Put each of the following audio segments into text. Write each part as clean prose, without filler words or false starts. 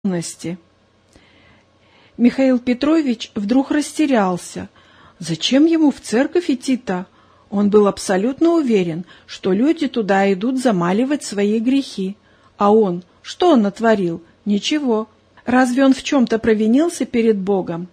юности. Михаил Петрович вдруг растерялся. Зачем ему в церковь идти-то? Он был абсолютно уверен, что люди туда идут замаливать свои грехи. А он, что он натворил? Ничего. Разве он в чем-то провинился перед Богом?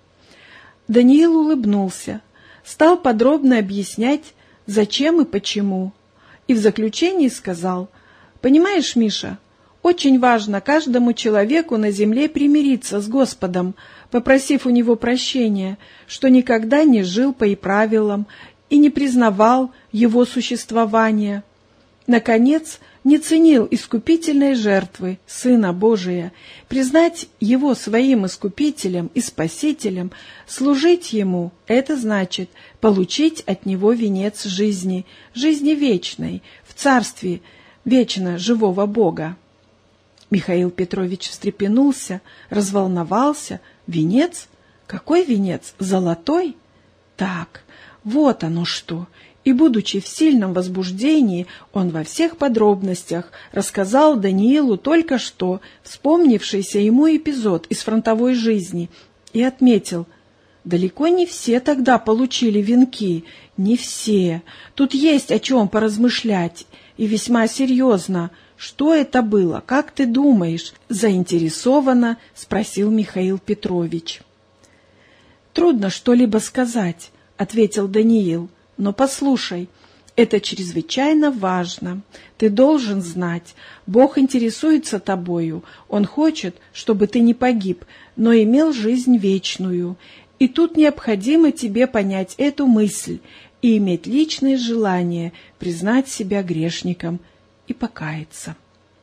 Даниил улыбнулся, стал подробно объяснять, зачем и почему. И в заключении сказал: «Понимаешь, Миша, очень важно каждому человеку на земле примириться с Господом, попросив у Него прощения, что никогда не жил по и правилам и не признавал Его существования. Наконец, не ценил искупительной жертвы Сына Божия, признать Его своим искупителем и спасителем, служить Ему — это значит получить от Него венец жизни, жизни вечной, в царстве вечно живого Бога». Михаил Петрович встрепенулся, разволновался. Венец? Какой венец? Золотой? Так, вот оно что. И, будучи в сильном возбуждении, он во всех подробностях рассказал Даниилу только что вспомнившийся ему эпизод из фронтовой жизни и отметил: далеко не все тогда получили венки, не все. Тут есть о чем поразмышлять, и весьма серьезно. «Что это было? Как ты думаешь?» — заинтересованно спросил Михаил Петрович. «Трудно что-либо сказать», — ответил Даниил. «Но послушай, это чрезвычайно важно. Ты должен знать, Бог интересуется тобою. Он хочет, чтобы ты не погиб, но имел жизнь вечную. И тут необходимо тебе понять эту мысль и иметь личное желание признать себя грешником и покаяться».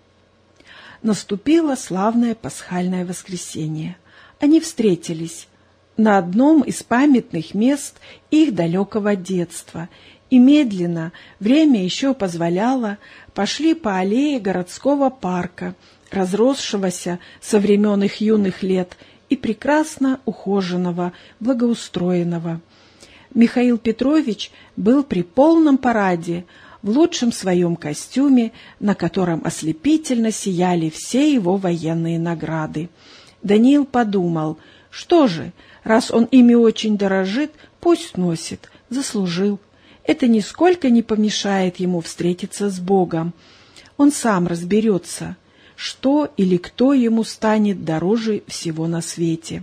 Наступило славное пасхальное воскресенье. Они встретились на одном из памятных мест их далекого детства и медленно, время еще позволяло, пошли по аллее городского парка, разросшегося со времен их юных лет и прекрасно ухоженного, благоустроенного. Михаил Петрович был при полном параде, в лучшем своем костюме, на котором ослепительно сияли все его военные награды. Даниил подумал: что же, раз он ими очень дорожит, пусть носит, заслужил. Это нисколько не помешает ему встретиться с Богом. Он сам разберется, что или кто ему станет дороже всего на свете.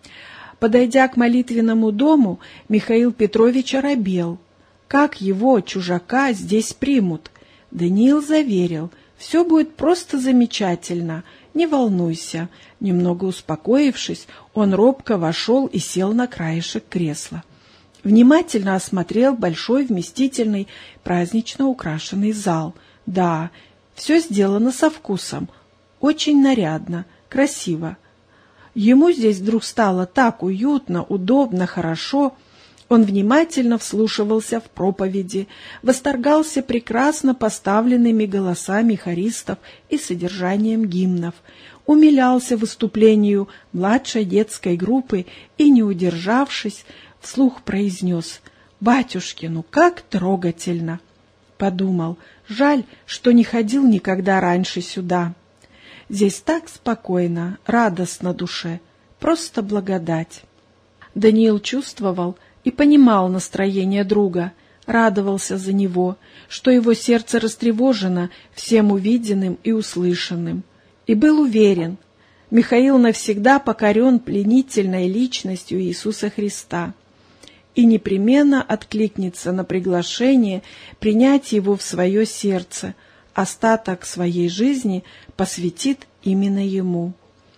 Подойдя к молитвенному дому, Михаил Петрович оробел. Как его, чужака, здесь примут? Даниил заверил: все будет просто замечательно, не волнуйся. Немного успокоившись, он робко вошел и сел на краешек кресла. Внимательно осмотрел большой вместительный, празднично украшенный зал. Да, все сделано со вкусом, очень нарядно, красиво. Ему здесь вдруг стало так уютно, удобно, хорошо. Он внимательно вслушивался в проповеди, восторгался прекрасно поставленными голосами хористов и содержанием гимнов, умилялся выступлению младшей детской группы и, не удержавшись, вслух произнес: «Батюшки, ну как трогательно!» Подумал: жаль, что не ходил никогда раньше сюда. Здесь так спокойно, радостно душе, просто благодать. Даниил чувствовал и понимал настроение друга, радовался за него, что его сердце растревожено всем увиденным и услышанным, и был уверен: Михаил навсегда покорен пленительной личностью Иисуса Христа и непременно откликнется на приглашение принять его в свое сердце, остаток своей жизни посвятит именно ему.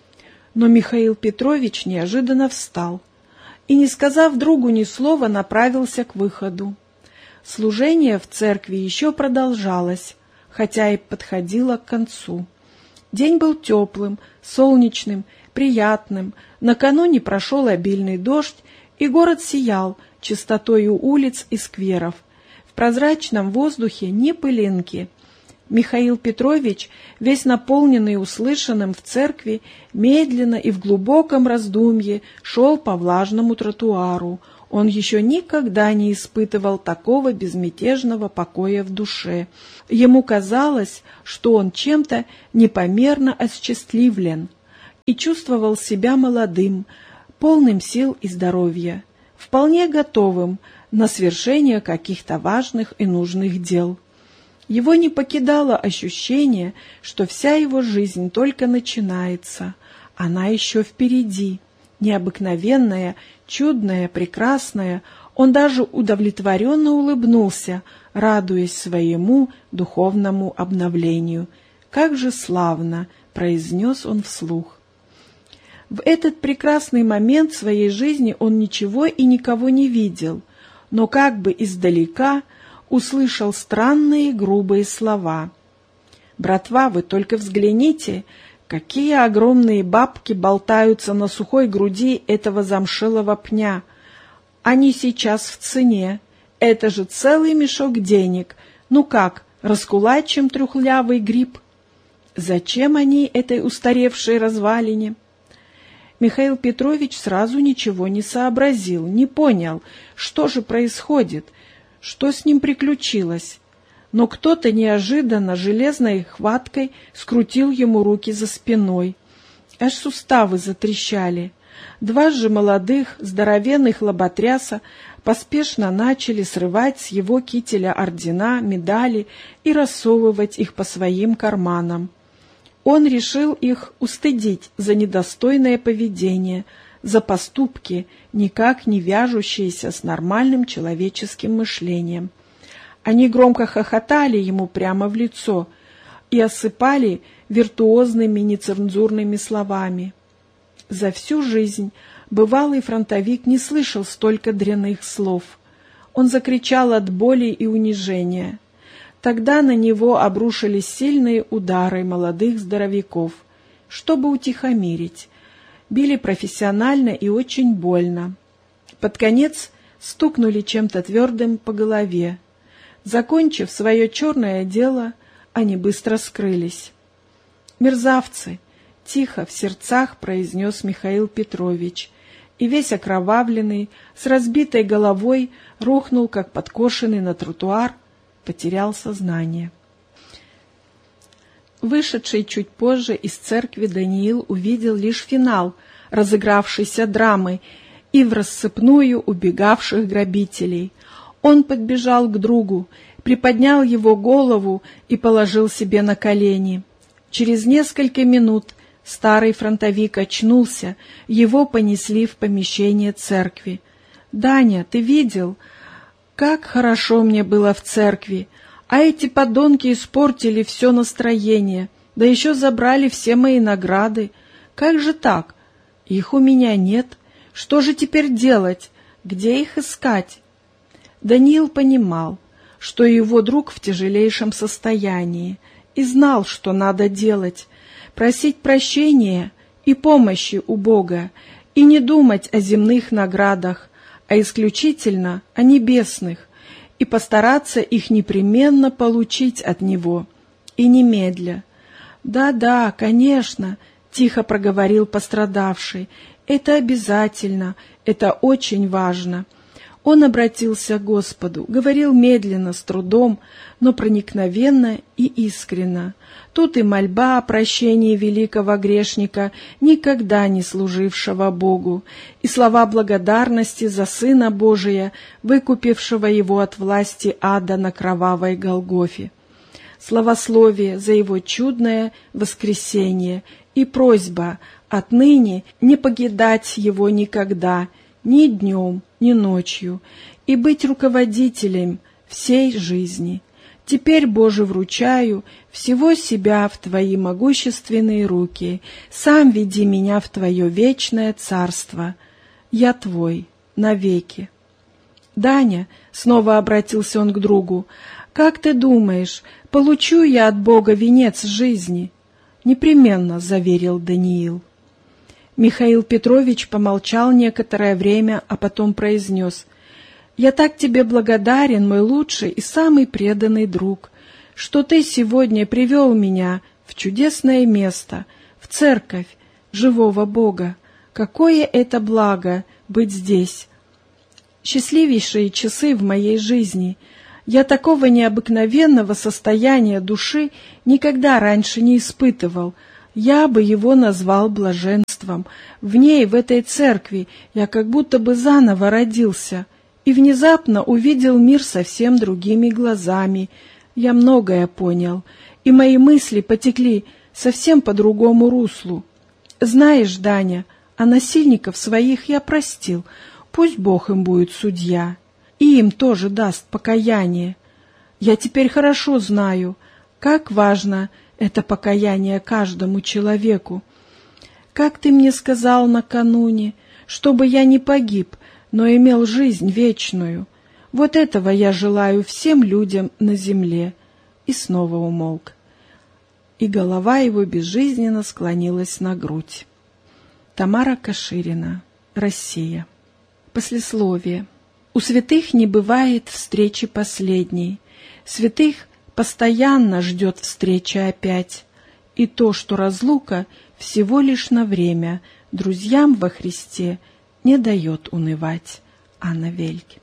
Но Михаил Петрович неожиданно встал и, не сказав другу ни слова, направился к выходу. Служение в церкви еще продолжалось, хотя и подходило к концу. День был теплым, солнечным, приятным, накануне прошел обильный дождь, и город сиял чистотою улиц и скверов. В прозрачном воздухе ни пылинки. Михаил Петрович, весь наполненный услышанным в церкви, медленно и в глубоком раздумье шел по влажному тротуару. Он еще никогда не испытывал такого безмятежного покоя в душе. Ему казалось, что он чем-то непомерно осчастливлен, и чувствовал себя молодым, полным сил и здоровья, вполне готовым на свершение каких-то важных и нужных дел. Его не покидало ощущение, что вся его жизнь только начинается, она еще впереди, необыкновенная, чудная, прекрасная. Он даже удовлетворенно улыбнулся, радуясь своему духовному обновлению. «Как же славно!» — произнес он вслух. В этот прекрасный момент своей жизни он ничего и никого не видел, но как бы издалека услышал странные грубые слова. «Братва, вы только взгляните, какие огромные бабки болтаются на сухой груди этого замшелого пня! Они сейчас в цене, это же целый мешок денег, ну как, раскулачим трухлявый гриб? Зачем они этой устаревшей развалине?» Михаил Петрович сразу ничего не сообразил, не понял, что же происходит, что с ним приключилось. Но кто-то неожиданно железной хваткой скрутил ему руки за спиной. Аж суставы затрещали. Два же молодых, здоровенных лоботряса поспешно начали срывать с его кителя ордена, медали и рассовывать их по своим карманам. Он решил их устыдить за недостойное поведение, за поступки, никак не вяжущиеся с нормальным человеческим мышлением. Они громко хохотали ему прямо в лицо и осыпали виртуозными нецензурными словами. За всю жизнь бывалый фронтовик не слышал столько дрянных слов. Он закричал от боли и унижения. Тогда на него обрушились сильные удары молодых здоровяков, чтобы утихомирить. Били профессионально и очень больно. Под конец стукнули чем-то твердым по голове. Закончив свое черное дело, они быстро скрылись. «Мерзавцы!» — тихо в сердцах произнес Михаил Петрович, и весь окровавленный, с разбитой головой, рухнул, как подкошенный на тротуар, потерял сознание. Вышедший чуть позже из церкви Даниил увидел лишь финал разыгравшейся драмы и врассыпную убегавших грабителей. Он подбежал к другу, приподнял его голову и положил себе на колени. Через несколько минут старый фронтовик очнулся, его понесли в помещение церкви. «Даня, ты видел? Как хорошо мне было в церкви, а эти подонки испортили все настроение, да еще забрали все мои награды. Как же так? Их у меня нет. Что же теперь делать? Где их искать?» Даниил понимал, что его друг в тяжелейшем состоянии, и знал, что надо делать: просить прощения и помощи у Бога, и не думать о земных наградах, а исключительно о небесных, и постараться их непременно получить от Него, и немедля. «Да, конечно», — тихо проговорил пострадавший, — «это обязательно, это очень важно». Он обратился к Господу, говорил медленно, с трудом, но проникновенно и искренно. Тут и мольба о прощении великого грешника, никогда не служившего Богу, и слова благодарности за Сына Божия, выкупившего его от власти ада на кровавой Голгофе. Славословие за его чудное воскресение и просьба отныне не покидать его никогда, ни днем, ни ночью, и быть руководителем всей жизни. Теперь, Боже, вручаю всего себя в Твои могущественные руки. Сам веди меня в Твое вечное царство. Я Твой навеки. «Даня», — снова обратился он к другу, — «как ты думаешь, получу я от Бога венец жизни?» «Непременно», — заверил Даниил. Михаил Петрович помолчал некоторое время, а потом произнес: «Я так тебе благодарен, мой лучший и самый преданный друг, что ты сегодня привел меня в чудесное место, в церковь живого Бога. Какое это благо быть здесь! Счастливейшие часы в моей жизни. Я такого необыкновенного состояния души никогда раньше не испытывал. Я бы его назвал блаженством. В ней, в этой церкви, я как будто бы заново родился и внезапно увидел мир совсем другими глазами. Я многое понял, и мои мысли потекли совсем по другому руслу. Знаешь, Даня, а насильников своих я простил, пусть Бог им будет судья, и им тоже даст покаяние. Я теперь хорошо знаю, как важно это покаяние каждому человеку. Как ты мне сказал накануне, чтобы я не погиб, но имел жизнь вечную. Вот этого я желаю всем людям на земле. И снова умолк. И голова его безжизненно склонилась на грудь. Тамара Каширина. Россия. Послесловие. У святых не бывает встречи последней. Святых постоянно ждет встреча опять. И то, что разлука всего лишь на время, друзьям во Христе не дает унывать. Анна Вельк.